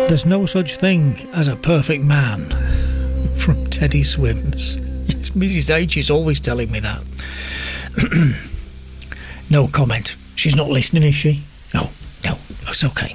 There's no such thing as a perfect man. From Teddy Swims. Yes, Mrs. H is always telling me that. No comment. She's not listening, is she? No, it's okay.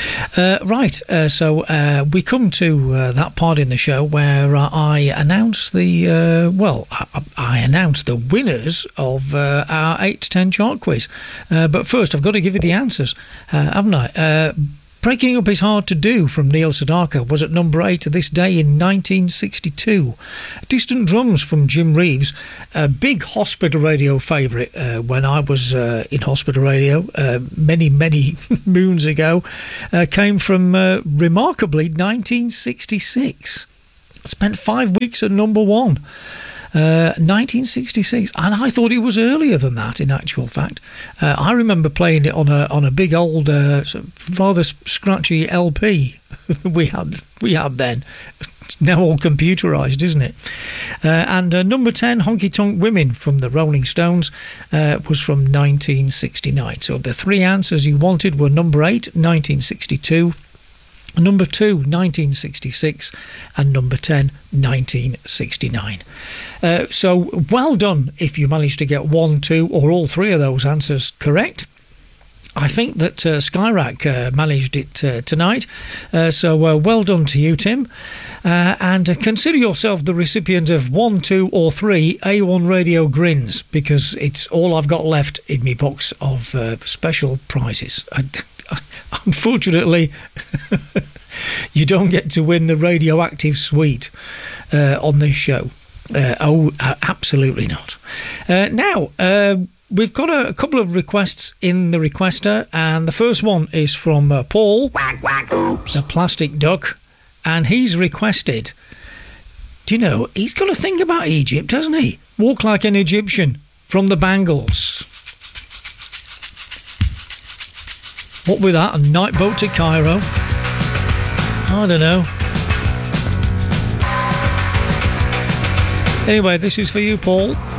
So we come to that part in the show where I announce the I announce the winners of our 8 to 10 chart quiz. But first, I've got to give you the answers, haven't I? Breaking Up Is Hard to Do from Neil Sedaka was at number 8 to this day in 1962. Distant Drums from Jim Reeves, a big hospital radio favourite when I was in hospital radio many moons ago, came from remarkably 1966. Spent 5 weeks at number 1. 1966, and I thought it was earlier than that. In actual fact, I remember playing it on a big old, rather scratchy LP we had then. It's now all computerised, isn't it? And number 10, Honky Tonk Women from the Rolling Stones, was from 1969. So the 3 answers you wanted were number 8, 1962. Number 2, 1966, and number 10, 1969. So well done if you managed to get 1, 2, or all 3 of those answers correct. I think that Skyrack managed it tonight, so well done to you, Tim. And consider yourself the recipient of 1, 2, or 3 A1 Radio grins, because it's all I've got left in my box of special prizes. Unfortunately, you don't get to win the radioactive suite on this show. Absolutely not. Now, we've got a couple of requests in the requester, and the first one is from Paul, the Plastic Duck, and he's requested, do you know, he's got to think about Egypt, hasn't he? Walk Like an Egyptian from the Bangles. What with that? A night boat to Cairo? I don't know. Anyway, this is for you, Paul.